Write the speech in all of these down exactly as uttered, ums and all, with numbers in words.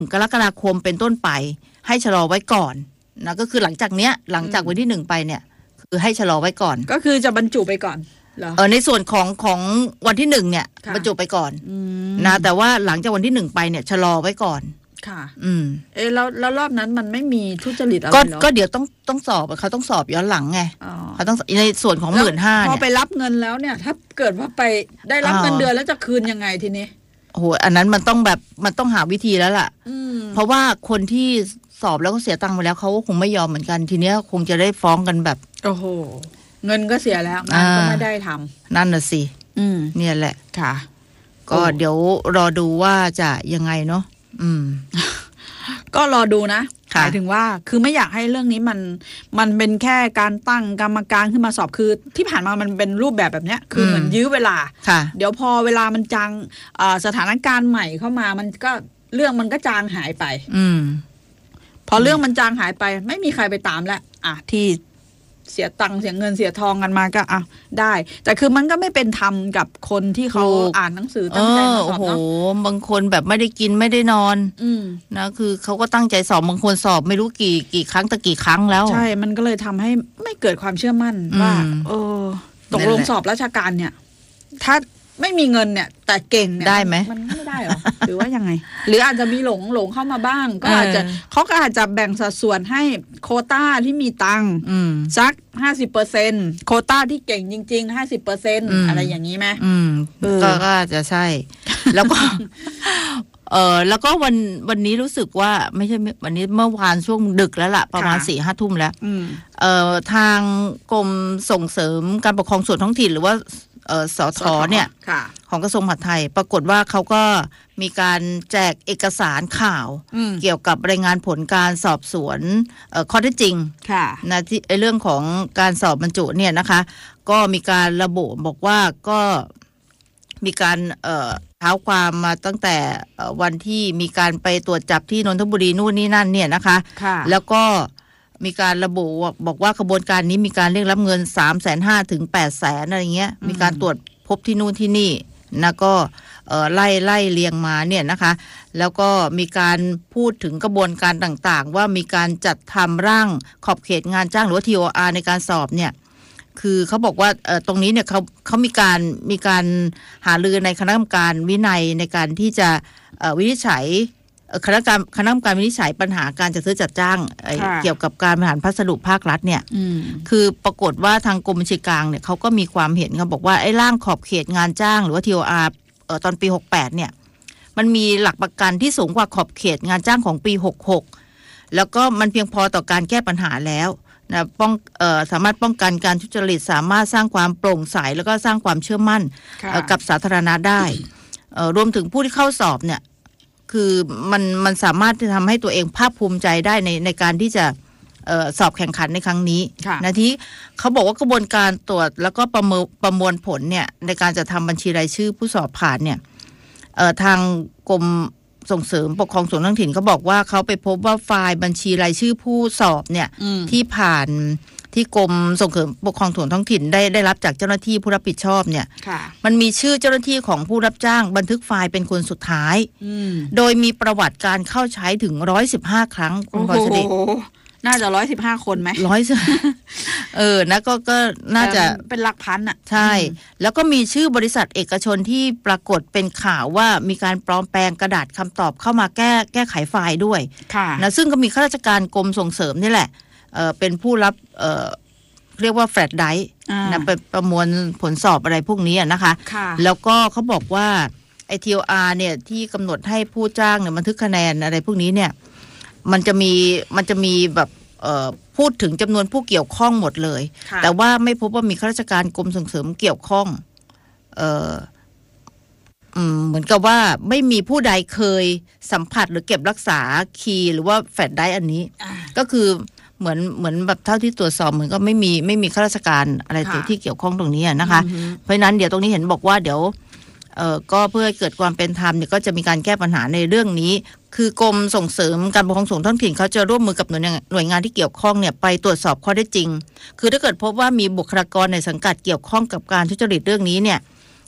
กรกฎาคมเป็นต้นไปให้ชะลอไว้ก่อนนะก็คือหลังจากเนี้ยหลังจากวันที่หนึ่งไปเนี่ยคือให้ชะลอไว้ก่อนก็คือจะบรรจุไปก่อนเหรอเออในส่วนของของวันที่หนึ่งเนี่ยบรรจุไปก่อนนะแต่ว่าหลังจากวันที่หนึ่งไปเนี่ยชะลอไว้ก่อนค่ะอืมเออแล้วแล้วรอบนั้นมันไม่มีทุจริตอะไรหรอก็เดี๋ยวต้องต้องสอบเขาต้องสอบย้อนหลังไงเขาต้องในส่วนของหมื่นห้าพอไปรับเงินแล้วเนี่ยถ้าเกิดว่าไปได้รับเงินเดือนแล้วจะคืนยังไงทีนี้โอ้โหอันนั้นมันต้องแบบมันต้องหาวิธีแล้วล่ะเพราะว่าคนที่สอบแล้วก็เสียตังค์ไปแล้วเขาก็คงไม่ยอมเหมือนกันทีเนี้ยคงจะได้ฟ้องกันแบบโอ้โหเงินก็เสียแล้วงานก็ไม่ได้ทำนั่นน่ะสิเนี่ยแหละค่ะก็เดี๋ยวรอดูว่าจะยังไงเนาะอืมก็รอดูนะหมายถึงว่าคือไม่อยากให้เรื่องนี้มันมันเป็นแค่การตั้งกรรมการขึ้นมาสอบคือที่ผ่านมามันเป็นรูปแบบแบบเนี้ยคือเหมือนยื้อเวลาเดี๋ยวพอเวลามันจางสถานการณ์ใหม่เข้ามามันก็เรื่องมันก็จางหายไปอืมพอเรื่องมันจางหายไปไม่มีใครไปตามแล้วอ่ะที่เสียตังค์เสียเงินเสียทองกันมาก็อ่ะได้แต่คือมันก็ไม่เป็นธรรมกับคนที่เขาอ่านหนังสือตั้งใจมาสอบเนาะโอ้โหบางคนแบบไม่ได้กินไม่ได้นอนนะคือเขาก็ตั้งใจสอบบางคนสอบไม่รู้กี่กี่ครั้งแต่กี่ครั้งแล้วใช่มันก็เลยทำให้ไม่เกิดความเชื่อมั่นว่าเออตกลงสอบราชการเนี่ยถ้าไม่มีเงินเนี่ยแต่เก่งเนี่ยได้ไหมมันไม่ได้หรอหรือว่ายังไงหรืออาจจะมีหลงหลงเข้ามาบ้างก็อาจจะเขาก็อาจจะแบ่งสัดส่วนให้โควต้าที่มีตังค์สักห้าสิบเปอร์เซ็นต์โควต้าที่เก่งจริงๆห้าสิบเปอร์เซ็นต์อะไรอย่างนี้ไหมก็ก็จะใช่แล้วก็เออแล้วก็วันวันนี้รู้สึกว่าไม่ใช่วันนี้เมื่อวานช่วงดึกแล้วล่ะประมาณสี่ห้าทุ่มแล้วเอ่อทางกรมส่งเสริมการปกครองส่วนท้องถิ่นหรือว่าเออสทเนี่ยของกระทรวงมหาดไทยปรากฏว่าเขาก็มีการแจกเอกสารข่าวเกี่ยวกับรายงานผลการสอบสวนข้อเท็จจริงนะที่เรื่องของการสอบบรรจุเนี่ยนะคะก็มีการระบุบอกว่าก็มีการเอ่อเท้าความมาตั้งแต่วันที่มีการไปตรวจจับที่นนทบุรีนู่นนี่นั่นเนี่ยนะคะแล้วก็มีการระบุบอกว่าขบวนการนี้มีการเรียกรับเงิน สามแสนห้าหมื่น ถึง แปดแสน อะไรเงี้ยมีการตรวจพบที่นู่นที่นี่นะก็เอ่อไล่ไล่เรียงมาเนี่ยนะคะแล้วก็มีการพูดถึงกระบวนการต่างๆว่ามีการจัดทำร่างขอบเขตงานจ้างหรือว่า ที โอ อาร์ ในการสอบเนี่ยคือเขาบอกว่าเอ่อตรงนี้เนี่ยเขาเขามีการมีการหารือในคณะกรรมการวินัยในการที่จะเอ่อวินิจฉัยคณะกรรมคณะกรรมการวินิจฉัยปัญหาการจัดซื้อจัดจ้างเกี่ยวกับการบริหารพัสดุภาครัฐเนี่ยคือปรากฏว่าทางกรมบัญชีกลางเนี่ยเขาก็มีความเห็นเขาบอกว่าไอ้ร่างขอบเขตงานจ้างหรือว่า ที โอ อาร์ เอ่อตอนปีหกแปดเนี่ยมันมีหลักประกันที่สูงกว่าขอบเขตงานจ้างของปีหกหกแล้วก็มันเพียงพอต่อการแก้ปัญหาแล้วนะป้องเอ่อสามารถป้องกันการทุจริตสามารถสร้างความโปร่งใสแล้วก็สร้างความเชื่อมั่นกับสาธารณะได้เอ่อรวมถึงผู้ที่เข้าสอบเนี่ยคือมันมันสามารถที่ทำให้ตัวเองภาคภูมิใจได้ในในการที่จะเอ่อสอบแข่งขันในครั้งนี้นะที่เขาบอกว่ากระบวนการตรวจแล้วก็ประเมินประมวลผลเนี่ยในการจะทำบัญชีรายชื่อผู้สอบผ่านเนี่ยเอ่อทางกรมส่งเสริมปกครองส่วนท้องถิ่นเขาบอกว่าเขาไปพบว่าไฟล์บัญชีรายชื่อผู้สอบเนี่ยที่ผ่านที่กรมส่งเสริมปกครองส่วนท้องถิ่นได้ได้รับจากเจ้าหน้าที่ผู้รับผิดชอบเนี่ยมันมีชื่อเจ้าหน้าที่ของผู้รับจ้างบันทึกไฟล์เป็นคนสุดท้ายโดยมีประวัติการเข้าใช้ถึงร้อยสิบห้าครั้งคุณพลอยสฤษดิ์น่าจะร้อยสิบห้าคนไหมร้อยเออนะก็ก็น่าจะเป็นหลักพันอ่ะใช่แล้วก็มีชื่อบริษัทเอกชนที่ปรากฏเป็นข่าวว่ามีการปลอมแปลงกระดาษคำตอบเข้ามาแก้แก้ไขไฟล์ด้วยนะซึ่งก็มีข้าราชการกรมส่งเสริมนี่แหละเออเป็นผู้รับเออเรียกว่าแฟลชไดรฟ์นะไปประมวลผลสอบอะไรพวกนี้นะคะแล้วก็เขาบอกว่าไอ ที โอ อาร์ เนี่ยที่กำหนดให้ผู้จ้างเนี่ยบันทึกคะแนนอะไรพวกนี้เนี่ยมันจะมีมันจะมีแบบเอ่อพูดถึงจำนวนผู้เกี่ยวข้องหมดเลยแต่ว่าไม่พบว่ามีข้าราชการกรมส่งเสริมเกี่ยวข้องเอ่ออืมเหมือนกับว่าไม่มีผู้ใดเคยสัมผัสหรือเก็บรักษาคีย์หรือว่าแฟลชไดรฟ์อันนี้ก็คือเหมือนเหมือนแบบเท่าที่ตรวจสอบเหมือนก็ไม่มีไม่มีข้าราชการอะไรที่เกี่ยวข้องตรงนี้นะคะเพราะฉะนั้นเดี๋ยวตรงนี้เห็นบอกว่าเดี๋ยวเอ่อก็เพื่อให้เกิดความเป็นธรรมเนี่ยก็จะมีการแก้ปัญหาในเรื่องนี้คือกรมส่งเสริมการปกครองส่วนท้องถิ่นเขาจะร่วมมือกับหน่วยหน่วยงานที่เกี่ยวข้องเนี่ยไปตรวจสอบข้อเท็จจริงคือถ้าเกิดพบว่ามีบุคลากรในสังกัดเกี่ยวข้องกับการทุจริตเรื่องนี้เนี่ย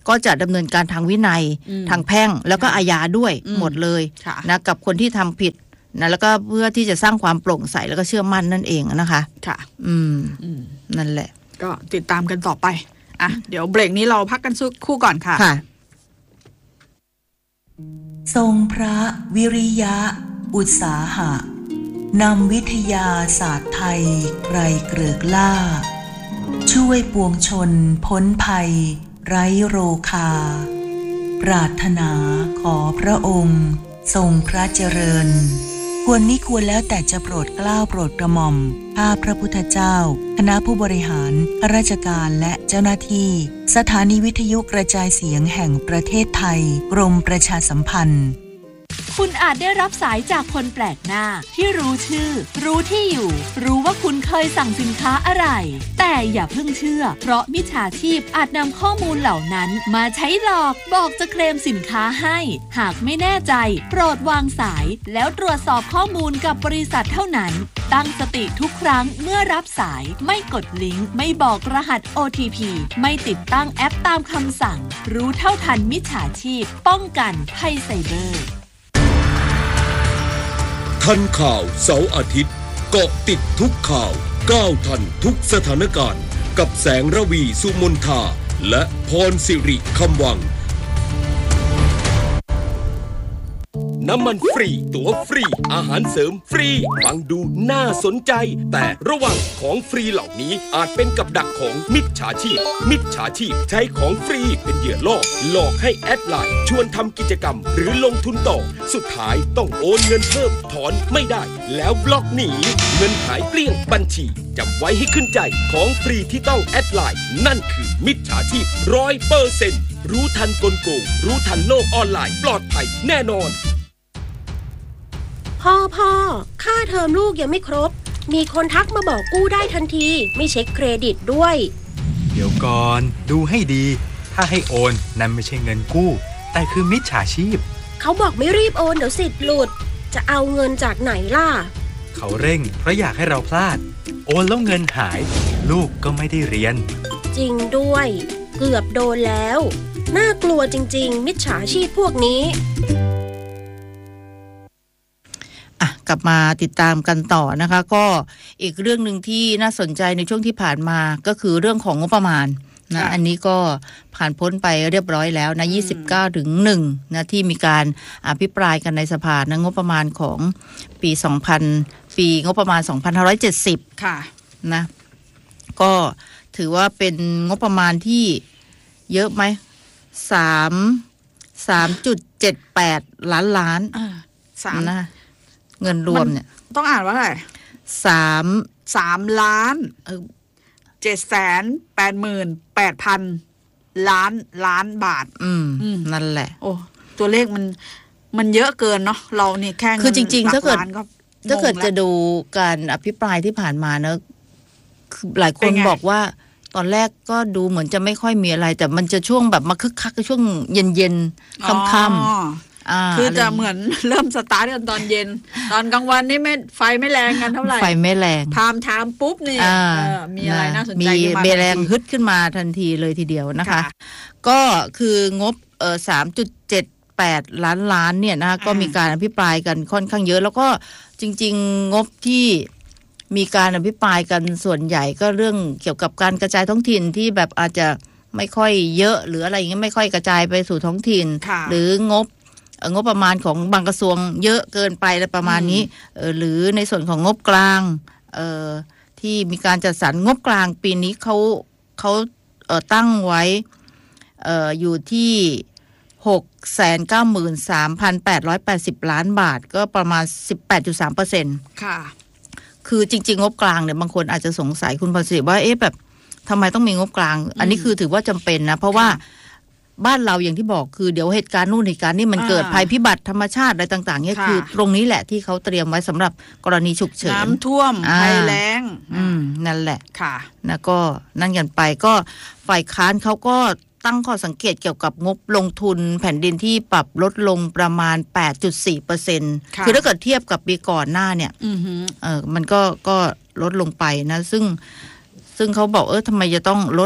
ก็จะดำเนินการทางวินัยทางแพ่งแล้วก็อาญาด้วยหมดเลยนะกับคนที่ทำผิดนะแล้วก็เพื่อที่จะสร้างความโปร่งใสแล้วก็เชื่อมั่นนั่นเองนะคะค่ะอืมนั่นแหละก็ติดตามกันต่อไปอ่ะเดี๋ยวเบรกนี้เราพักกันสักครู่ก่อนค่ะค่ะทรงพระวิริยะอุตสาหะนำวิทยาศาสตร์ไทยไกรเกริกล่าช่วยปวงชนพ้นภัยไร้โรคาปรารถนาขอพระองค์ทรงพระเจริญควรมิควรแล้วแต่จะโปรดเกล้าโปรดกระหม่อมข้าพระพุทธเจ้าคณะผู้บริหารข้าราชการและเจ้าหน้าที่สถานีวิทยุกระจายเสียงแห่งประเทศไทยกรมประชาสัมพันธ์คุณอาจได้รับสายจากคนแปลกหน้าที่รู้ชื่อรู้ที่อยู่รู้ว่าคุณเคยสั่งสินค้าอะไรแต่อย่าเพิ่งเชื่อเพราะมิจฉาชีพอาจนำข้อมูลเหล่านั้นมาใช้หลอกบอกจะเคลมสินค้าให้หากไม่แน่ใจโปรดวางสายแล้วตรวจสอบข้อมูลกับบริษัทเท่านั้นตั้งสติทุกครั้งเมื่อรับสายไม่กดลิงก์ไม่บอกรหัส โอ ที พี ไม่ติดตั้งแอปตามคำสั่งรู้เท่าทันมิจฉาชีพป้องกันภัยไซเบอร์ทันข่าวเสาร์อาทิตย์เกาะติดทุกข่าวก้าวทันทุกสถานการณ์กับแสงระวีสุมนทาและพรสิริคำวังน้ำมันฟรีตั๋วฟรีอาหารเสริมฟรีฟังดูน่าสนใจแต่ระวังของฟรีเหล่านี้อาจเป็นกับดักของมิจฉาชีพมิจฉาชีพใช้ของฟรีเป็นเหยื่อล่อหลอกให้แอดไลน์ชวนทำกิจกรรมหรือลงทุนต่อสุดท้ายต้องโอนเงินเพิ่มถอนไม่ได้แล้วบล็อกหนีเงินหายเกลี้ยงบัญชีจำไว้ให้ขึ้นใจของฟรีที่ต้องแอดไลน์นั่นคือมิจฉาชีพ ร้อยเปอร์เซ็นต์ รู้ทันกลโกงรู้ทันโลกออนไลน์ปลอดภัยแน่นอนพ่อพ่อค่าเทอมลูกยังไม่ครบมีคนทักมาบอกกู้ได้ทันทีไม่เช็คเครดิตด้วยเดี๋ยวก่อนดูให้ดีถ้าให้โอนนั่นไม่ใช่เงินกู้แต่คือมิจฉาชีพเขาบอกไม่รีบโอนเดี๋ยวสิทธิ์หลุดจะเอาเงินจากไหนล่ะเขาเร่งเพราะอยากให้เราพลาดโอนแล้วเงินหายลูกก็ไม่ได้เรียนจริงด้วยเกือบโดนแล้วน่ากลัวจริงๆมิจฉาชีพพวกนี้กลับมาติดตามกันต่อนะคะก็อีกเรื่องนึงที่น่าสนใจในช่วงที่ผ่านมาก็คือเรื่องของงบประมาณนะอันนี้ก็ผ่านพ้นไปเรียบร้อยแล้วนะยี่สิบเก้าถึงหนึ่งนะที่มีการอภิปรายกันในสภานะงบประมาณของปีสองพันปีงบประมาณสองพันห้าร้อยเจ็ดสิบค่ะนะก็ถือว่าเป็นงบประมาณที่เยอะไหมสาม สามจุดเจ็ดแปดล้านล้านอ่าสามนะเงินรวมเนี่ยต้องอ่านว่าอะไรสามสามล้านเจ็ดแสนแปดหมื่นแปดพันล้านล้านบาทอืมนั่นแหละโอ้ตัวเลขมันมันเยอะเกินเนาะเราเนี่ยแค่คือจริงๆถ้าเกิดถ้าเกิดจะดูการอภิปรายที่ผ่านมาเนอะหลายคนบอกว่าตอนแรกก็ดูเหมือนจะไม่ค่อยมีอะไรแต่มันจะช่วงแบบมาคึกคักช่วงเย็นๆค่ำๆคือจะเหมือนเริ่มสตาร์ทกันตอนเย็นตอนกลางวันนี่ไม่ไฟไม่แรงกันเท่าไหร่ไฟไม่แรงพามไทม์ปุ๊บนี่มีอะไรน่าสนใจมีเบแรงฮึดขึ้นมาทันทีเลยทีเดียวนะคะก็คืองบเอ่อ สามจุดเจ็ดแปดล้านล้านเนี่ยนะคะก็มีการอภิปรายกันค่อนข้างเยอะแล้วก็จริงๆงบที่มีการอภิปรายกันส่วนใหญ่ก็เรื่องเกี่ยวกับการกระจายท้องถิ่นที่แบบอาจจะไม่ค่อยเยอะหรืออะไรอย่างเงี้ยไม่ค่อยกระจายไปสู่ท้องถิ่นหรืองบงบประมาณของบางกระทรวงเยอะเกินไปอะไรประมาณนี้เออหรือในส่วนของงบกลางเอ่อที่มีการจัดสรรงบกลางปีนี้เขาเขาเอ่อตั้งไว้เอ่ออยู่ที่ หกแสนเก้าหมื่นสามพันแปดร้อยแปดสิบ ล้านบาทก็ประมาณ สิบแปดจุดสามเปอร์เซ็นต์ค่ะคือจริงๆงบกลางเนี่ยบางคนอาจจะสงสัยคุณพรศิริว่าเอ๊ะแบบทำไมต้องมีงบกลางอันนี้คือถือว่าจำเป็นนะเพราะว่าบ้านเราอย่างที่บอกคือเดี๋ยวเหตุการณ์นู่นเหตุการณ์นี่มันเกิดภัยพิบัติธรรมชาติอะไรต่างๆเนี่ยคือตรงนี้แหละที่เขาเตรียมไว้สำหรับกรณีฉุกเฉินน้ำท่วมภัยแล้งอืมนั่นแหละค่ะนะก็นั่นกันไปก็ฝ่ายค้านเขาก็ตั้งข้อสังเกตเกี่ยวกับงบลงทุนแผ่นดินที่ปรับลดลงประมาณ แปดจุดสี่เปอร์เซ็นต์ คือถ้าเกิดเทียบกับปีก่อนหน้าเนี่ยเออมันก็ก็ลดลงไปนะซึ่งซึ่งเขาบอกเออทำไมจะต้องลด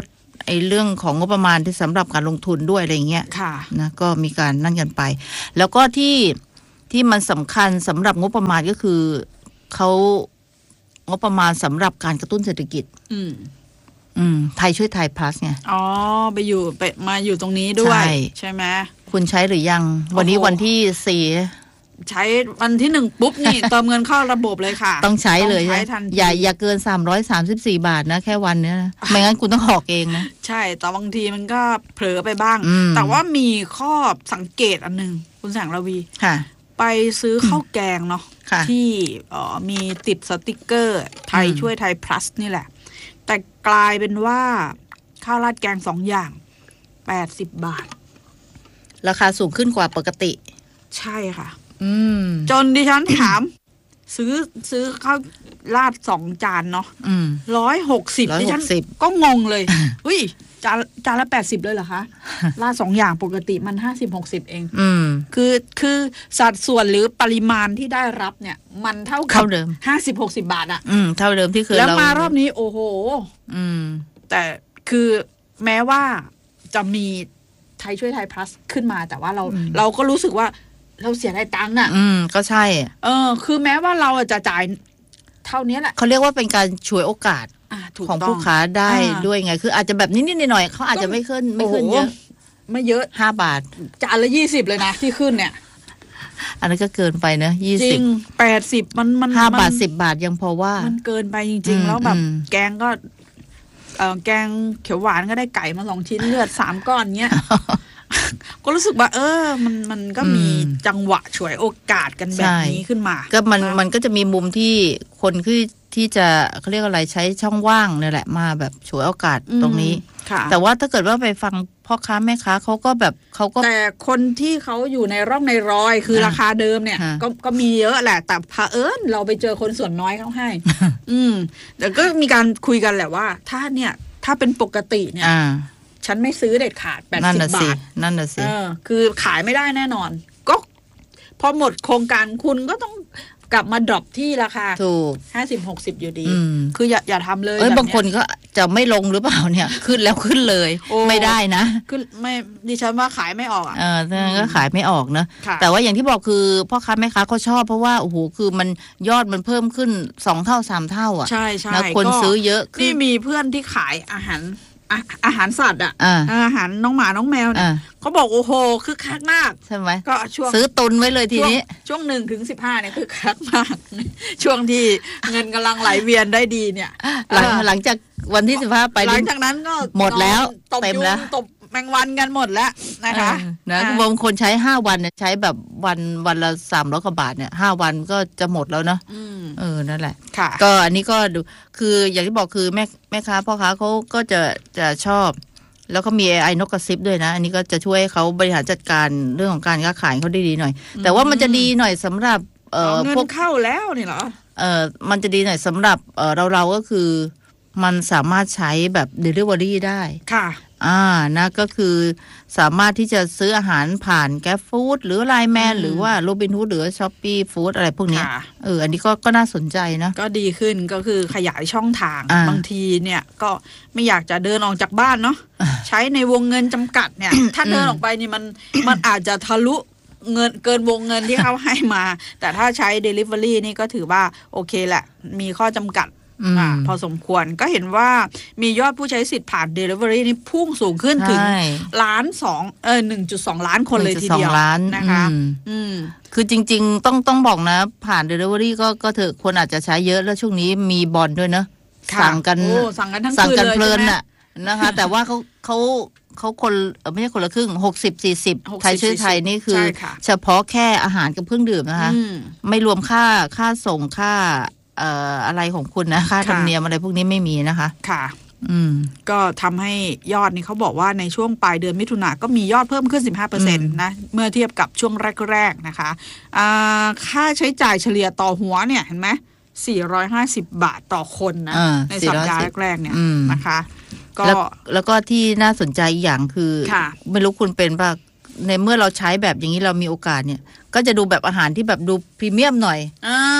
ไอ้เรื่องของงบประมาณที่สำหรับการลงทุนด้วยอะไรอย่างเงี้ยนะก็มีการนั่นกันไปแล้วก็ที่ที่มันสำคัญสำหรับงบประมาณก็คือเขางบประมาณสำหรับการกระตุ้นเศรษฐกิจอืมอืมไทยช่วยไทย plus ไงอ๋อไปอยู่ไปมาอยู่ตรงนี้ด้วยใช่ไหมคุณใช้หรือยังวันนี้วันที่สี่ใช้วันที่หนึ่งปุ๊บนี่เติมเงินเข้าระบบเลยค่ะต้องใช้เลยใช่อย่าอย่าเกินสามร้อยสามสิบสี่บาทนะแค่วันเนี้ยนะไม่งั้นคุณต้องหอกเองนะใช่แต่บางทีมันก็เผลอไปบ้างแต่ว่ามีข้อสังเกตอันนึงคุณแสงระวีค่ะไปซื้อข้าวแกงเนาะที่มีติดสติกเกอร์ไทยช่วยไทย plus นี่แหละแต่กลายเป็นว่าข้าวราดแกงสองอย่างแปดสิบบาทราคาสูงขึ้นกว่าปกติใช่ค่ะจนดิฉันถาม ซื้อซื้อข้าวราดสองจานเนาะร้อยหกสิบดิฉันก็งงเลยอุ้ยจานจานละแปดสิบเลยเหรอคะราดสองอย่างปกติมันห้าสิบหกสิบเองคือคือสัดส่วนหรือปริมาณที่ได้รับเนี่ยมันเท่ากับห้าสิบหกสิบบาทอ่ะเท่าเดิมที่เคยแล้วมารอบนี้โอ้โหแต่คือแม้ว่าจะมีไทยช่วยไทย plus ขึ้นมาแต่ว่าเราเราก็รู้สึกว่าเราเสียได้ตังค์น่ะอืมก็ใช่เออคือแม้ว่าเราจะจ่ายเท่านี้แหละเขาเรียกว่าเป็นการฉวยโอกาสของผู้ค้าได้ด้วยไงคืออาจจะแบบนิดๆหน่อยๆเขาอาจจะไม่ขึ้นไม่ขึ้นเยอะไม่เยอะห้าบาทจานละยี่สิบเลยนะที่ขึ้นเนี่ยอันนั้นก็เกินไปนะยี่สิบจริงแปดสิบมันมันห้าบาทสิบบาทยังพอว่ามันเกินไปจริงๆแล้วแบบแกงก็เออแกงเขียวหวานก็ได้ไก่มาสองชิ้นเลือดสามก้อนเงี้ยก็รู้สึกว่าเออมันมันก็มีจังหวะฉวยโอกาสกันแบบนี้ขึ้นมาก็มันมันก็จะมีมุมที่คนที่ที่จะเขาเรียกอะไรใช้ช่องว่างนี่แหละมาแบบฉวยโอกาสตรงนี้แต่ว่าถ้าเกิดว่าไปฟังพ่อค้าแม่ค้าเขาก็แบบเขาก็แต่คนที่เขาอยู่ในร่องในรอยคือราคาเดิมเนี่ยก็ก็มีเยอะแหละแต่เผอิญเราไปเจอคนส่วนน้อยเขาให้อืมแต่ก็มีการคุยกันแหละว่าถ้าเนี่ยถ้าเป็นปกติเนี่ยฉันไม่ซื้อเด็ดขาดแปดสิบบาทนั่นน่ะสิคือขายไม่ได้แน่นอนก็พอหมดโครงการคุณก็ต้องกลับมาดรอปที่ราคาถูกห้าสิบหกสิบอยู่ดีคืออย่าอย่าทำเลยเอ้ยบางคนก็จะไม่ลงหรือเปล่าเนี่ยขึ้นแล้วขึ้นเลยไม่ได้นะขึ้นไม่ดิฉันว่าขายไม่ออกอ่ะเออก็ขายไม่ออกนะแต่ว่าอย่างที่บอกคือพ่อค้าแม่ค้าเขาชอบเพราะว่าโอ้โหคือมันยอดมันเพิ่มขึ้นสองเท่าสามเท่าอ่ะใช่ใช่คนซื้อเยอะนี่มีเพื่อนที่ขายอาหารอาหารสัตว์อ่ะอาหารน้องหมาน้องแมวเนี่ยเขาบอกโอ้โหคือคักมากใช่ไหมก็ช่วงซื้อตุนไว้เลยทีนี้ช่วงหนึ่งถึงสิบห้าเนี่ยคือคักมากช่วงที่เงินกำลังไหลเวียนได้ดีเนี่ยหลังหลังจากวันที่สิบห้าไปหลังจากนั้นก็หมดแล้วเต็มแล้วตบแมงวันกันหมดแล้วนะคะนะบางคนใช้ห้าวันเนี่ยใช้แบบวันวันละสามร้อยกว่าบาทเนี่ยห้าวันก็จะหมดแล้วเนาะเออนั่นแหละก็อันนี้ก็ดูคืออย่างที่บอกคือแม่แม่ค้าพ่อค้าเขาก็จะจะชอบแล้วก็มี เอ ไอ นกกระซิบด้วยนะอันนี้ก็จะช่วยเขาบริหารจัดการเรื่องของการค้าขายเขาได้ดีหน่อยแต่ว่ามันจะดีหน่อยสำหรับเออพวกเข้าแล้วนี่เหรอเออมันจะดีหน่อยสำหรับเออเราเราก็คือมันสามารถใช้แบบ delivery ได้ค่ะอ่านะก็คือสามารถที่จะซื้ออาหารผ่านแกร็บฟู้ดหรือไลน์แมนหรือว่าโรบินฮูดหรือช้อปปี้ฟู้ดอะไรพวกนี้เอออันนี้ก็ก็น่าสนใจนะก็ดีขึ้นก็คือขยายช่องทางบางทีเนี่ยก็ไม่อยากจะเดินออกจากบ้านเนาะใช้ในวงเงินจำกัดเนี่ยถ้าเดินออกไปนี่มันมันอาจจะทะลุเงินเกินวงเงินที่เขาให้มาแต่ถ้าใช้ Delivery นี่ก็ถือว่าโอเคแหละมีข้อจำกัดอ่าพอสมควรก็เห็นว่ามียอดผู้ใช้สิทธิ์ผ่าน Delivery นี่พุ่งสูงขึ้นถึงล้านสองเออหนึ่งจุดสองล้านคนเลยทีเดียวนะคะอืมคือจริงๆต้องต้องบอกนะผ่าน Delivery ก็ก็เถอะคนอาจจะใช้เยอะแล้วช่วงนี้มีบอลด้วยเนอะสั่งกันสั่งกันทั้งคืนเลยเพลินน่ะนะคะแต่ว่าเขาเขาเขาคนไม่ใช่คนละครึ่งหกสิบสี่สิบไทยช่วยไทยนี่คือเฉพาะแค่อาหารกับเครื่องดื่มนะคะไม่รวมค่าค่าส่งค่าเอ่ออะไรของคุณนะค่าธรรมเนียมอะไรพวกนี้ไม่มีนะคะค่ะอืมก็ทำให้ยอดนี่เขาบอกว่าในช่วงปลายเดือนมิถุนายนก็มียอดเพิ่มขึ้น สิบห้าเปอร์เซ็นต์ นะเมื่อเทียบกับช่วงแรกๆนะคะอ่าค่าใช้จ่ายเฉลี่ยต่อหัวเนี่ยเห็นไหมสี่ร้อยห้าสิบบาทต่อคนนะในสัปดาห์แรกๆเนี่ยนะคะก็แล้วก็ที่น่าสนใจอีกอย่างคือไม่รู้คุณเป็นป่ะในเมื่อเราใช้แบบอย่างนี้เรามีโอกาสเนี่ยก็จะดูแบบอาหารที่แบบดูพรีเมียมหน่อย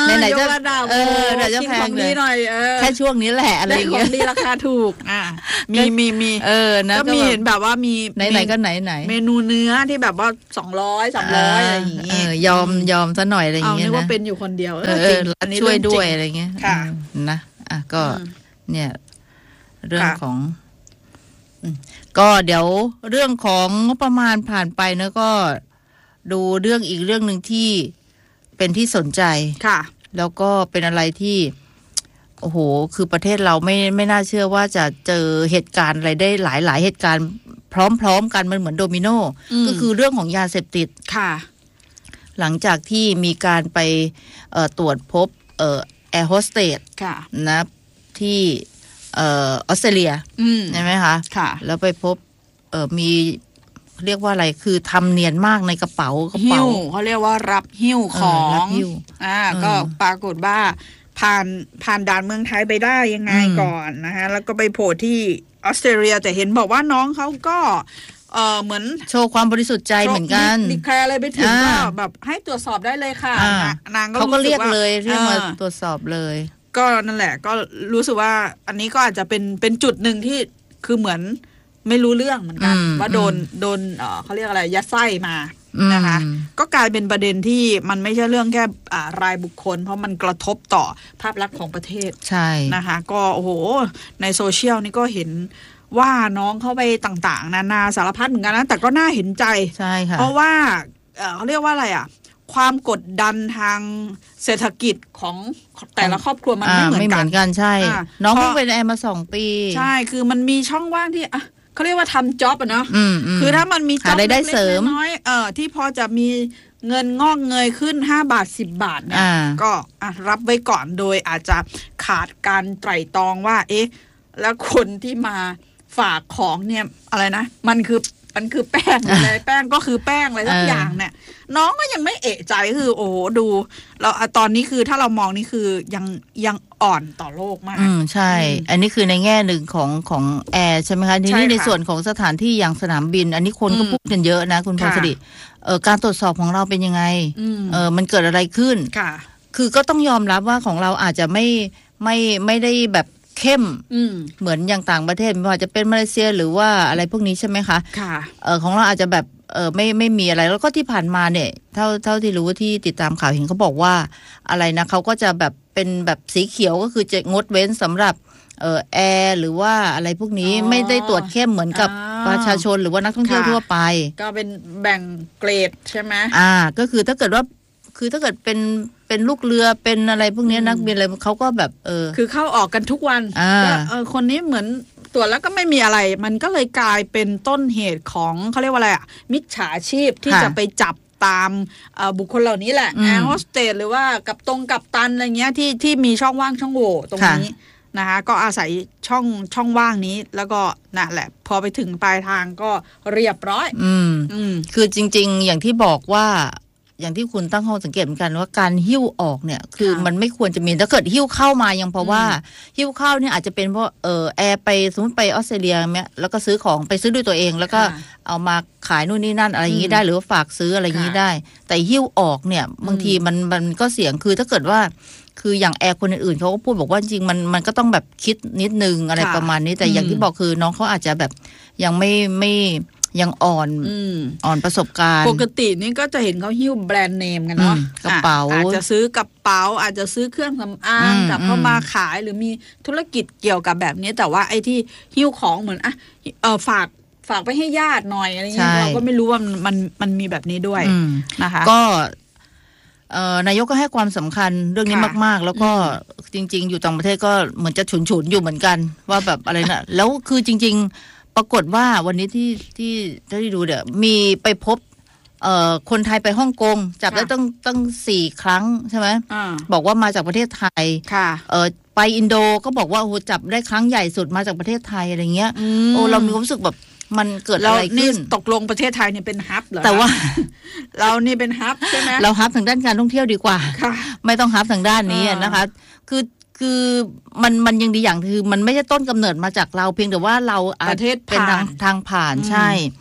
ไหนๆจะเออไหนจะแพงเลยแค่ช่วงนี้แหละอะไรอย่างเงี้ยของดีราคาถูกอ่ะมีมีมีเออนะก็มีเห็นแบบว่ามีไหนๆก็ไหนๆเมนูเนื้อที่แบบว่าสองร้อย สามร้อยอะไรอย่างงี้ยอมยอมซะหน่อยอะไรอย่างเงี้ยนะเอานึกว่าเป็นอยู่คนเดียวเออช่วยด้วยอะไรเงี้ยนะอ่ะก็เนี่ยเรื่องของก็เดี๋ยวเรื่องของงบประมาณผ่านไปนะก็ดูเรื่องอีกเรื่องหนึ่งที่เป็นที่สนใจค่ะแล้วก็เป็นอะไรที่โอ้โหคือประเทศเราไม่ไม่น่าเชื่อว่าจะเจอเหตุการณ์อะไรได้หลายหลายเหตุการณ์พร้อมๆกันมันเหมือนโดมิโนก็คือเรื่องของยาเสพติดค่ะหลังจากที่มีการไปเอ่อตรวจพบเอ่อแอร์โฮสเตสนะที่เอ่อออสเตรเลียใช่ไหมคะค่ะแล้วไปพบเอ่อมีเรียกว่าอะไรคือทำเนียนมากในกระเป๋ากระเป๋าเขาเรียกว่ารับหิ้วของอ่าก็ปรากฏว่าผ่านผ่านด่านเมืองไทยไปได้ยังไงก่อนนะคะแล้วก็ไปโผล่ที่ออสเตรเลียแต่เห็นบอกว่าน้องเขาก็เออเหมือนโชว์ความบริสุทธิ์ใจเหมือนกันดีแคร์อะไรไปถึงก็แบบให้ตรวจสอบได้เลยค่ะนางก็เขาก็เรียกเลยเรียกมาตรวจสอบเลยก็นั่นแหละก็รู้สึกว่าอันนี้ก็อาจจะเป็นเป็นจุดหนึ่งที่คือเหมือนไม่รู้เรื่องเหมือนกันว่าโดนโดนเอ่อเขาเรียกอะไรยัดไส้มานะคะก็กลายเป็นประเด็นที่มันไม่ใช่เรื่องแค่รายบุคคลเพราะมันกระทบต่อภาพลักษณ์ของประเทศใช่นะคะก็โอ้โหในโซเชียลนี่ก็เห็นว่าน้องเข้าไปต่างๆนานาสารพัดเหมือนกันนะแต่ก็น่าเห็นใจใช่ค่ะเพราะว่าเขาเรียกว่าอะไรอ่ะความกดดันทางเศรษฐกิจของแต่ละครอบครัวมันไม่เหมือนกันไม่เหมือนกันใช่น้องเพิ่งเป็นแอร์มาสองปีใช่คือมันมีช่องว่างที่อ่ะเขาเรียกว่าทำจ็อบอะเนาะคือถ้ามันมีจ็อบเล็กๆน้อยๆเออที่พอจะมีเงินงอกเงยขึ้นห้าบาทสิบบาทเนี่ยก็อ่ะรับไว้ก่อนโดยอาจจะขาดการไตร่ตรองว่าเอ๊ะแล้วคนที่มาฝากของเนี่ยอะไรนะมันคือมันคือแป้งอะไรแป้งก็คือแป้งอะไรทุกอย่างเนี่ยน้องก็ยังไม่เอะใจคือโอ้โหดูเราตอนนี้คือถ้าเรามองนี่คือยังยังอ่อนต่อโลกมากอืมใช่อันนี้คือในแง่หนึ่งของของแอร์ใช่ไหมคะทีนี้ในส่วนของสถานที่อย่างสนามบินอันนี้คนก็พูดกันเยอะนะคุณพงศดิเออการตรวจสอบของเราเป็นยังไงเออมันเกิดอะไรขึ้นค่ะคือก็ต้องยอมรับว่าของเราอาจจะไม่ไม่ไม่ได้แบบเข้มเหมือนอย่างต่างประเทศไม่ว่าจะเป็นมาเลเซียหรือว่าอะไรพวกนี้ใช่ไหมคะค่ะเออของเราอาจจะแบบเออไม่ไม่มีอะไรแล้วก็ที่ผ่านมาเนี่ยเท่าเท่าที่รู้ที่ติดตามข่าวเห็นเขาบอกว่าอะไรนะเขาก็จะแบบเป็นแบบสีเขียวก็คือจะงดเว้นสำหรับเออแอร์หรือว่าอะไรพวกนี้ไม่ได้ตรวจเข้มเหมือนกับประชาชนหรือว่านักท่องเที่ยวทั่วไปก็เป็นแบ่งเกรดใช่ไหมอ่าก็คือถ้าเกิดว่าคือถ้าเกิดเป็นเป็นลูกเรือเป็นอะไรพวกนี้นักบินอะไรเขาก็แบบเออคือเข้าออกกันทุกวันเออคนนี้เหมือนตรวจแล้วก็ไม่มีอะไรมันก็เลยกลายเป็นต้นเหตุของเขาเรียกว่าอะไรอ่ะมิจฉาชีพที่จะไปจับตามบุคคลเหล่านี้แหละแอร์โฮสเตสหรือว่ากับตรงกับตันอะไรเงี้ยที่ที่มีช่องว่างช่องโหว่ตรงนี้นะคะก็อาศัยช่องช่องว่างนี้แล้วก็น่ะแหละพอไปถึงปลายทางก็เรียบร้อยอืมอืมคือจริงๆอย่างที่บอกว่าอย่างที่คุณตั้งข้อสังเกตเหมือนกันว่าการหิ้วออกเนี่ยคือมันไม่ควรจะมีถ้าเกิดหิ้วเข้ามายังเพราะว่าหิ้วเข้าเนี่ยอาจจะเป็นเพราะเออแอร์ไปสมมติไปออสเตรเลียเนี่ยแล้วก็ซื้อของไปซื้อด้วยตัวเองแล้วก็เอามาขายนู่นนี่นั่นอะไรอย่างนี้ได้หรือว่าฝากซื้ออะไรอย่างนี้ได้แต่หิ้วออกเนี่ยบางทีมันมันก็เสี่ยงคือถ้าเกิดว่าคืออย่างแอร์คนอื่นๆเขาก็พูดบอกว่าจริงมันมันก็ต้องแบบคิดนิดนึงอะไรประมาณนี้แต่อย่างที่บอกคือน้องเขาอาจจะแบบยังไม่ไม่ยังอ่อนอ่อนประสบการณ์ปกตินี่ก็จะเห็นเขาหิ้วแบรนด์เนมกันเนาะกระเป๋าอาจจะซื้อกระเป๋าอาจจะซื้อเครื่องสำอางกับเข้ามาขายหรือมีธุรกิจเกี่ยวกับแบบนี้แต่ว่าไอ้ที่หิ้วของเหมือนอ่ะเออฝากฝากไปให้ญาติหน่อยอะไรเงี้ยเราก็ไม่รู้ว่ามันมันมีแบบนี้ด้วยนะคะก็นายกก็ให้ความสำคัญเรื่องนี้มากๆแล้วก็จริงๆอยู่ต่างประเทศก็เหมือนจะฉุนๆอยู่เหมือนกันว่าแบบอะไรนะแล้วคือจริงๆปรากฏว่าวันนี้ที่ที่ที่ดูเดี๋ยวมีไปพบเอ่อคนไทยไปฮ่องกงจับได้ตั้งตั้งสี่ครั้งใช่ไหมบอกว่ามาจากประเทศไทยเออไปอินโดก็บอกว่าโอ้จับได้ครั้งใหญ่สุดมาจากประเทศไทยอะไรเงี้ยโอ้เรามีความรู้สึกแบบมันเกิดอะไรขึ้นตกลงประเทศไทยเนี่ยเป็นฮับเหรอแต่ว่าเรานี่เป็นฮับใช่ไหมเราฮับทางด้านการท่องเที่ยวดีกว่าไม่ต้องฮับทางด้านนี้นะคะคือคือมันมันยังดีอย่างคือมันไม่ใช่ต้นกำเนิดมาจากเราเพียงแต่ว่าเราประเทศเป็นทางทางผ่านใช่ค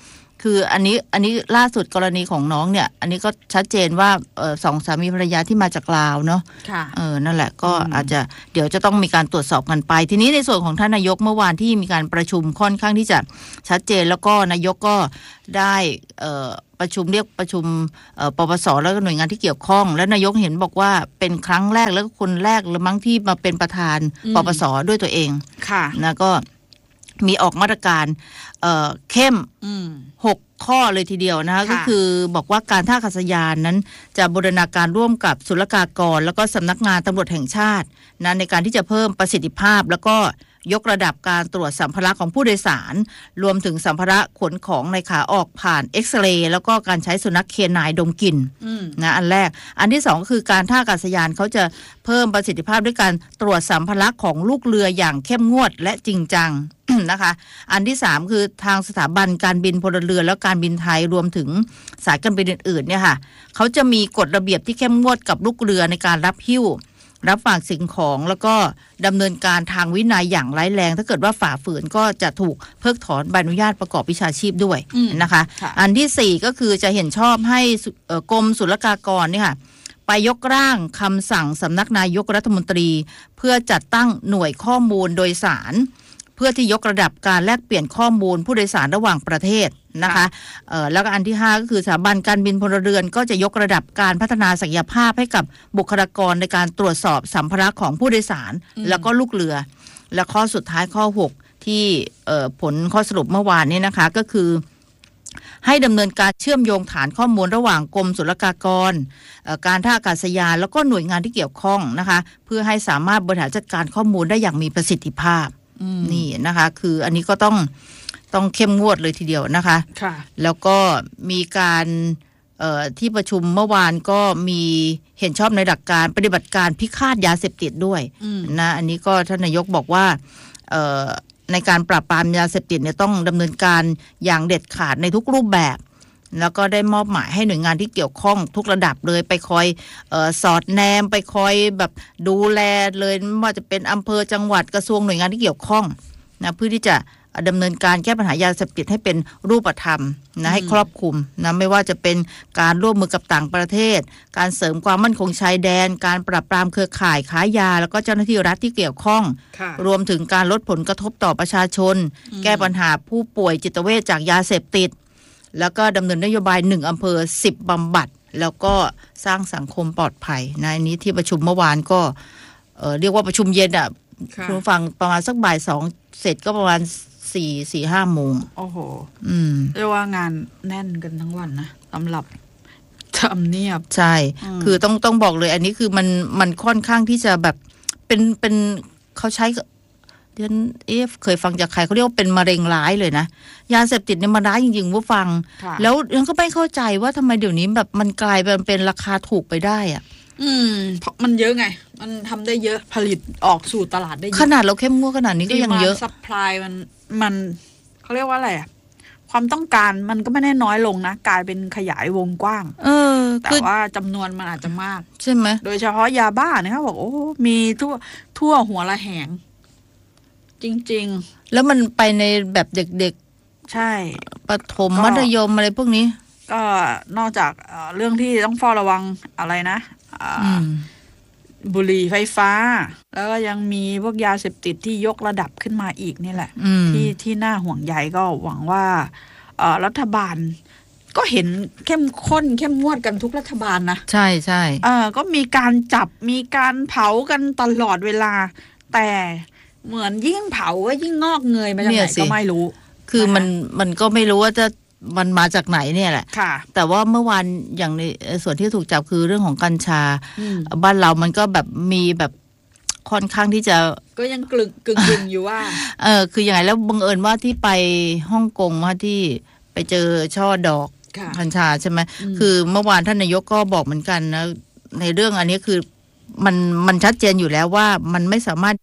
คืออันนี้อันนี้ล่าสุดกรณีของน้องเนี่ยอันนี้ก็ชัดเจนว่าเออสองสามีภรรยาที่มาจากลาวเนาะเออนั่นแหละก็อาจจะเดี๋ยวจะต้องมีการตรวจสอบกันไปทีนี้ในส่วนของท่านนายกเมื่อวานที่มีการประชุมค่อนข้างที่จะชัดเจนแล้วก็นายกก็ได้เอ่อประชุมเรียกประชุมปปสแล้วก็หน่วยงานที่เกี่ยวข้องแล้วนายกเห็นบอกว่าเป็นครั้งแรกแล้วก็คนแรกหรือมั้งที่มาเป็นประธานปปสด้วยตัวเองค่ะนะก็มีออกมาตรการเอ่อเข้มหกข้อเลยทีเดียวนะคะก็คือบอกว่าการท่าอากาศยานนั้นจะบูรณาการร่วมกับศุลกากรแล้วก็สำนักงานตำรวจแห่งชาตินะในการที่จะเพิ่มประสิทธิภาพแล้วก็ยกระดับการตรวจสัมภาระของผู้โดยสารรวมถึงสัมภาระขนของในขาออกผ่านเอ็กซเรย์แล้วก็การใช้สุนัขเคนายดมกลิ่นนะอันแรกอันที่สองก็คือการท่าอากาศยานเขาจะเพิ่มประสิทธิภาพด้วยการตรวจสัมภาระของลูกเรืออย่างเข้มงวดและจริงจัง นะคะอันที่สามคือทางสถาบันการบินพลเรือนและการบินไทยรวมถึงสายการบินอื่นๆเนี่ยค่ะเขาจะมีกฎระเบียบที่เข้มงวดกับลูกเรือในการรับหิ้วรับฝากสิ่งของแล้วก็ดำเนินการทางวินัยอย่างร้ายแรงถ้าเกิดว่าฝ่าฝืนก็จะถูกเพิกถอนใบอนุญาตประกอบวิชาชีพด้วยนะคะอันที่สี่ก็คือจะเห็นชอบให้กรมศุลกากรเนี่ยค่ะไปยกร่างคำสั่งสำนักนายกรัฐมนตรีเพื่อจัดตั้งหน่วยข้อมูลโดยสารเพื่อที่ยกระดับการแลกเปลี่ยนข้อมูลผู้โดยสารระหว่างประเทศนะคะเอ่อแล้วก็อันที่ห้าก็คือสถาบันการบินพลเรือนก็จะยกระดับการพัฒนาศักยภาพให้กับบุคลากรในการตรวจสอบสัมภาระของผู้โดยสารแล้วก็ลูกเรือและข้อสุดท้ายข้อหกที่เอ่อผลข้อสรุปเมื่อวานนี้นะคะก็คือให้ดำเนินการเชื่อมโยงฐานข้อมูลระหว่างกรมศุลกากรการท่าอากาศยานแล้วก็หน่วยงานที่เกี่ยวข้องนะคะเพื่อให้สามารถบริหารจัดการข้อมูลได้อย่างมีประสิทธิภาพนี่นะคะคืออันนี้ก็ต้องต้องเข้มงวดเลยทีเดียวนะคะค่ะแล้วก็มีการที่ประชุมเมื่อวานก็มีเห็นชอบในหลักการปฏิบัติการพิฆาตยาเสพติดด้วยนะอันนี้ก็ท่านนายกบอกว่าในการปราบปรามยาเสพติดเนี่ยต้องดำเนินการอย่างเด็ดขาดในทุกรูปแบบแล้วก็ได้มอบหมายให้หน่วยงานที่เกี่ยวข้องทุกระดับเลยไปคอยเอ่อสอดแนมไปคอยแบบดูแลเลยไม่ว่าจะเป็นอำเภอจังหวัดกระทรวงหน่วยงานที่เกี่ยวข้องนะเพื่อที่จะดำเนินการแก้ปัญหายาเสพติดให้เป็นรูปธรรมนะให้ครอบคลุมนะไม่ว่าจะเป็นการร่วมมือกับต่างประเทศการเสริมความมั่นคงชายแดนการปราบปรามเครือข่ายค้ายาแล้วก็เจ้าหน้าที่รัฐที่เกี่ยวข้องรวมถึงการลดผลกระทบต่อประชาชนแก้ปัญหาผู้ป่วยจิตเวชจากยาเสพติดแล้วก็ดำเนินนโยบายหนึ่งอำเภอสิบบำบัดแล้วก็สร้างสังคมปลอดภัยนะอันนี้ที่ประชุมเมื่อวานก็เอ่อเรียกว่าประชุมเย็นอ่ะคุณฟังประมาณสักบ่ายสองเสร็จก็ประมาณสี่สี่ห้าโมงโอ้โหอืมเรียกว่างานแน่นกันทั้งวันนะสำหรับทำเนียบใช่คือต้องต้องบอกเลยอันนี้คือมันมันค่อนข้างที่จะแบบเป็นเป็นเขาใช้เดี๋ยวเอ๊ะเคยฟังจากใครเขาเรียกว่าเป็นมะเร็งร้ายเลยนะยาเสพติดเนี่ยมันร้ายจริงๆว่าฟังแล้วยังก็ไม่เข้าใจว่าทำไมเดี๋ยวนี้แบบมันกลายเป็นเป็นราคาถูกไปได้อ่ะอืมเพราะมันเยอะไงมันทำได้เยอะผลิตออกสู่ตลาดได้เยอะขนาดเราเข้มงวดขนาดนี้ก็ยังเยอะซัพพลายมันมันเขาเรียกว่าอะไรอ่ะความต้องการมันก็ไม่ได้น้อยลงนะกลายเป็นขยายวงกว้างเออแต่ว่าจำนวนมันอาจจะมากใช่ไหมโดยเฉพาะยาบ้าเนี่ยเขาบอกโอ้มีทั่วทั่วหัวละแหงจริงๆแล้วมันไปในแบบเด็กๆใช่ประถมมัธยมอะไรพวกนี้ก็นอกจากเรื่องที่ต้องเฝ้าระวังอะไรนะบุหรี่ไฟฟ้าแล้วก็ยังมีพวกยาเสพติดที่ยกระดับขึ้นมาอีกนี่แหละที่ที่น่าห่วงใยก็หวังว่ารัฐบาลก็เห็นเข้มข้นเข้มงวดกันทุกรัฐบาลนะใช่ใช่เออก็มีการจับมีการเผากันตลอดเวลาแต่เหมือนยิ่งเผาก็ยิ่งงอกเงยมาจากไหนก็ไม่รู้คือมันมันก็ไม่รู้ว่าจะมันมาจากไหนเนี่ยแหละแต่ว่าเมื่อวานอย่างในส่วนที่ถูกจับคือเรื่องของกัญชาบ้านเรามันก็แบบมีแบบค่อนข้างที่จะก็ยังกลึงกึ่งกึ่งอยู่ว่าเออคืออย่างไรแล้วบังเอิญว่าที่ไปฮ่องกงว่าที่ไปเจอช่อดอกกัญชาใช่ไหมคือเมื่อวานท่านนายกก็บอกเหมือนกันนะในเรื่องอันนี้คือมันมันชัดเจนอยู่แล้วว่ามันไม่สามารถ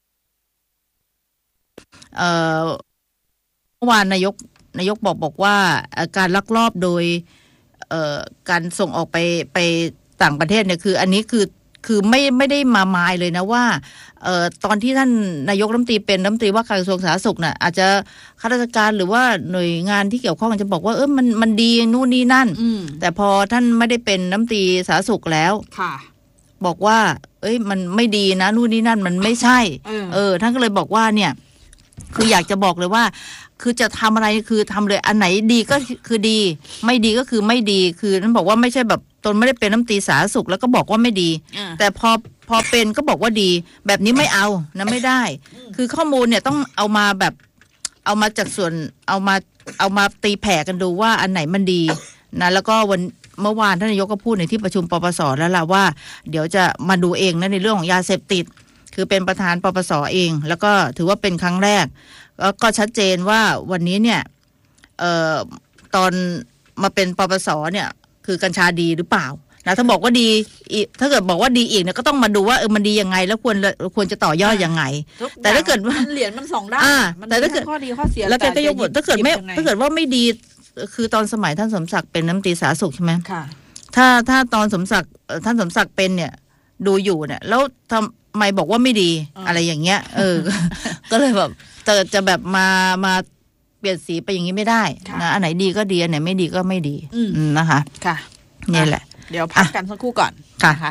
เอ่อเมื่อวานนายกนายกบอกบอกว่าการลักลอบโดยเอ่อการส่งออกไปไปต่างประเทศเนี่ยคืออันนี้คือคือไม่ไม่ได้มามายเลยนะว่าเอ่อตอนที่ท่านนายกรัฐมนตรีเป็นรัฐมนตรีว่าการกระทรวงสาธารณสุขน่ะอาจจะข้าราชการหรือว่าหน่วยงานที่เกี่ยวข้องจะบอกว่าเออมันมันดีนู่นนี่นั่นแต่พอท่านไม่ได้เป็นรัฐมนตรีสาธารณสุขแล้วค่ะบอกว่าเอ้ยมันไม่ดีนะนู่นนี่นั่นมันไม่ใช่เออเออท่านก็เลยบอกว่าเนี่ยคืออยากจะบอกเลยว่าคือจะทำอะไรคือทำเลยอันไหนดีก็คือดีไม่ดีก็คือไม่ดีคือท่านบอกว่าไม่ใช่แบบตนไม่ได้เป็นรัฐมนตรีสาธารณสุขแล้วก็บอกว่าไม่ดีแต่พอพอเป็นก็บอกว่าดีแบบนี้ไม่เอานะไม่ได้คือข้อมูลเนี่ยต้องเอามาแบบเอามาจากส่วนเอามาเอามาตีแผ่กันดูว่าอันไหนมันดีนะแล้วก็วันเมื่อวานท่านนายกก็พูดในที่ประชุมปปสแล้วล่ะว่าเดี๋ยวจะมาดูเองนะในเรื่องของยาเสพติดคือเป็นประธานปปสเองแล้วก็ถือว่าเป็นครั้งแรกก็ชัดเจนว่าวันนี้เนี่ยเอ่อตอนมาเป็นปปสเนี่ยคือกัญชาดีหรือเปล่านะถ้าบอกว่าดีถ้าเกิดบอกว่าดีอีกเนี่ยก็ต้องมาดูว่าเออมันดียังไงแล้วควรควรจะต่อยอดยังไงแต่ถ้าเกิดว่าเหรียญมันสองด้านแต่ถ้าเกิดข้อดีข้อเสียแล้วแกก็ยกถ้าเกิดไม่ถ้าเกิดว่าไม่ดีคือตอนสมัยท่านสมศักดิ์เป็นรัฐมนตรีสาธารณสุขใช่ไหมค่ะถ้าถ้าตอนสมศักดิ์ท่านสมศักดิ์เป็นเนี่ยดูอยู่เนี่ยแล้วทำไมบอกว่าไม่ดีอะไรอย่างเงี้ยเออก็เลยแบบจะจะแบบมามาเปลี่ยนสีไปอย่างนี้ไม่ได้นะอันไหนดีก็ดีอันไหนไม่ดีก็ไม่ดีนะคะค่ะนี่แหละเดี๋ยวพักกันสักครู่ก่อนค่ะ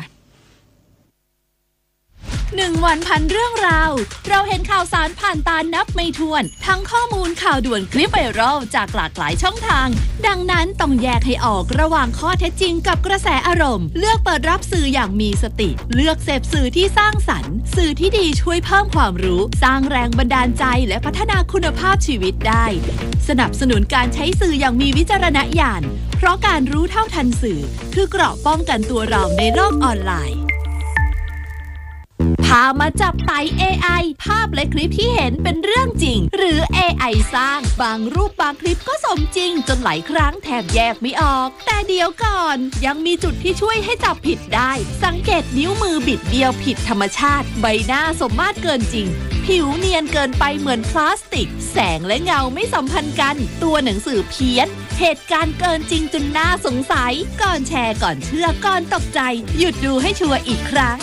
หนึ่งวันพันเรื่องราวเราเห็นข่าวสารผ่านตานับไม่ถ้วนทั้งข้อมูลข่าวด่วนคลิปไวรัลจากหลากหลายช่องทางดังนั้นต้องแยกให้ออกระหว่างข้อเท็จจริงกับกระแสอารมณ์เลือกเปิดรับสื่ออย่างมีสติเลือกเสพสื่อที่สร้างสรรค์สื่อที่ดีช่วยเพิ่มความรู้สร้างแรงบันดาลใจและพัฒนาคุณภาพชีวิตได้สนับสนุนการใช้สื่ออย่างมีวิจารณญาณเพราะการรู้เท่าทันสื่อคือเกราะป้องกันตัวเราในโลกออนไลน์พามาจับไต่ เอ ไอ ภาพและคลิปที่เห็นเป็นเรื่องจริงหรือ เอ ไอ สร้างบางรูปบางคลิปก็สมจริงจนหลายครั้งแทบแยกไม่ออกแต่เดี๋ยวก่อนยังมีจุดที่ช่วยให้จับผิดได้สังเกตนิ้วมือบิดเบี้ยวผิดธรรมชาติใบหน้าสมมาตรเกินจริงผิวเนียนเกินไปเหมือนพลาสติกแสงและเงาไม่สัมพันธ์กันตัวหนังสือเพี้ยนเหตุการณ์เกินจริงจนน่าสงสัยก่อนแชร์ก่อนเชื่อก่อนตกใจหยุดดูให้ชัวร์อีกครั้ง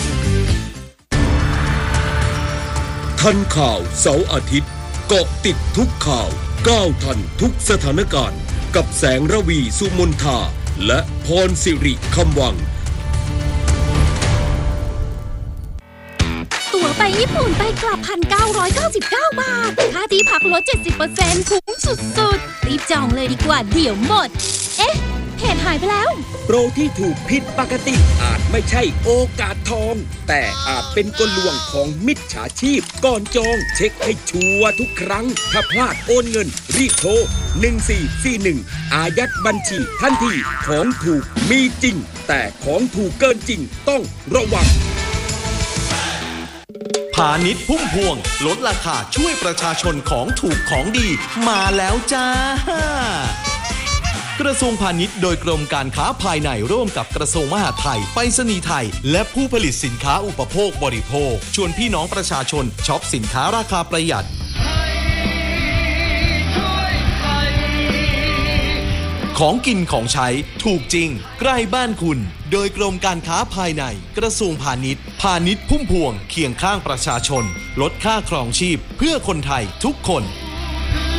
ทันข่าวเสาร์อาทิตย์เกาะติดทุกข่าวก้าวทันทุกสถานการณ์กับแสงระวีสุมนทาและพรสิริคำวังตั๋วไปญี่ปุ่นไปกลับ หนึ่งพันเก้าร้อยเก้าสิบเก้า บาทค่าที่พักลด เจ็ดสิบเปอร์เซ็นต์ คุ้มสุดๆรีบจองเลยดีกว่าเดี๋ยวหมดเอ๊ะเพจหายไปแล้วโปรที่ถูกผิดปกติอาจไม่ใช่โอกาสทองแต่อาจเป็นกลลวงของมิจฉาชีพก่อนจองเช็คให้ชัวร์ทุกครั้งถ้าพลาดโอนเงินรีบโทรหนึ่งสี่สี่หนึ่งอายัดบัญชีทันทีของถูกมีจริงแต่ของถูกเกินจริงต้องระวังพาณิชย์พุ่มพวงลดราคาช่วยประชาชนของถูกของดีมาแล้วจ้ากระทรวงพาณิชย์โดยกรมการค้าภายในร่วมกับกระทรวงมหาดไทยไปรษณีย์ไทยและผู้ผลิตสินค้าอุปโภคบริโภคชวนพี่น้องประชาชนช็อปสินค้าราคาประหยัดของกินของใช้ถูกจริงใกล้บ้านคุณโดยกรมการค้าภายในกระทรวงพาณิชย์พาณิชย์พุ่มพวงเคียงข้างประชาชนลดค่าครองชีพเพื่อคนไทยทุกคน